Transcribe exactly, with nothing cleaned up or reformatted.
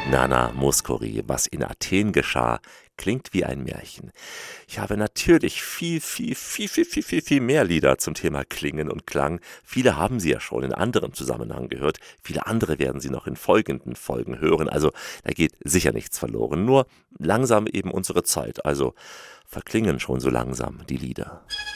Nana Mouskouri, was in Athen geschah, klingt wie ein Märchen. Ich habe natürlich viel, viel, viel, viel, viel, viel, viel mehr Lieder zum Thema Klingen und Klang. Viele haben Sie ja schon in anderem Zusammenhang gehört. Viele andere werden Sie noch in folgenden Folgen hören. Also da geht sicher nichts verloren. Nur langsam eben unsere Zeit. Also verklingen schon so langsam die Lieder.